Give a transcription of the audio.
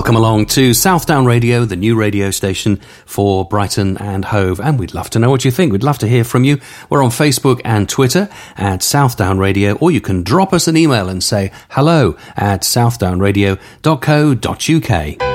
Welcome along to Southdown Radio, the new radio station for Brighton and Hove. And we'd love to know what you think. We'd love to hear from you. We're on Facebook and Twitter at Southdown Radio, or you can drop us an email and say hello at southdownradio.co.uk.